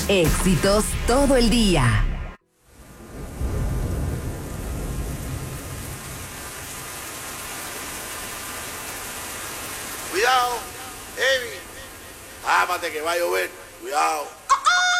Éxitos todo el día. Cuidado, Amy. Ámate que va a llover. Cuidado.